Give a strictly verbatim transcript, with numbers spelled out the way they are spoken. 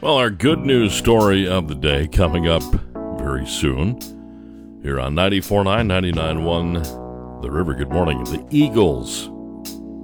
Well, our good news story of the day coming up very soon here on ninety-four point nine, ninety-nine point one The River. Good morning. The Eagles